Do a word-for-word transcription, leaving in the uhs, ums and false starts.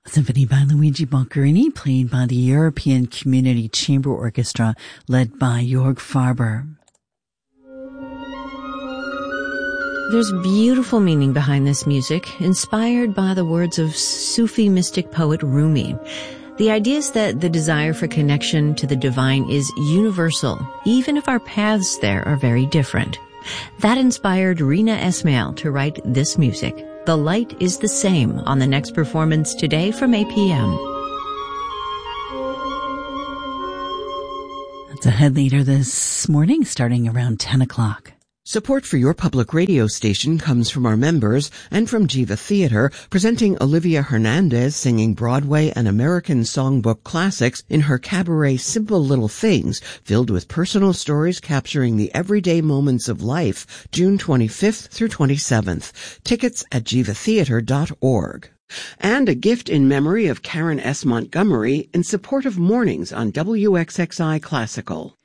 Symphony by Luigi Boccherini, played by the European Community Chamber Orchestra, led by Jörg Farber. There's beautiful meaning behind this music, inspired by the words of Sufi mystic poet Rumi. The idea is that the desire for connection to the divine is universal, even if our paths there are very different. That inspired Rina Esmail to write this music. The Light is the Same, on the next performance today from eight p.m. That's ahead later this morning, starting around ten o'clock. Support for your public radio station comes from our members and from Jiva Theater, presenting Olivia Hernandez singing Broadway and American songbook classics in her cabaret Simple Little Things, filled with personal stories capturing the everyday moments of life, June twenty-fifth through twenty-seventh. Tickets at jiva theater dot org. And a gift in memory of Karen S. Montgomery in support of Mornings on W X X I Classical.